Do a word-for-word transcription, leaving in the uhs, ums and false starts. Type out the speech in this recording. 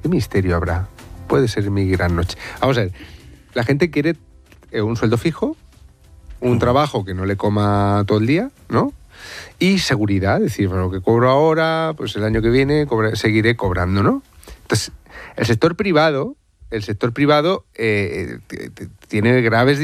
¿Qué misterio habrá? Puede ser mi gran noche. Vamos a ver, la gente quiere un sueldo fijo, un trabajo que no le coma todo el día, ¿no? Y seguridad, es decir, bueno, lo que cobro ahora, pues el año que viene cobre, seguiré cobrando, ¿no? Entonces, el sector privado, el sector privado eh, tiene graves